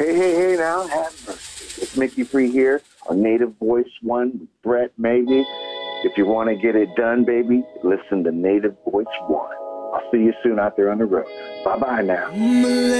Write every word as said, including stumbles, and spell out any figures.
Hey, hey, hey now, have mercy. It's Mickey Free here on Native Voice One with Brett, maybe. If you want to get it done, baby, listen to Native Voice One. I'll see you soon out there on the road. Bye-bye now.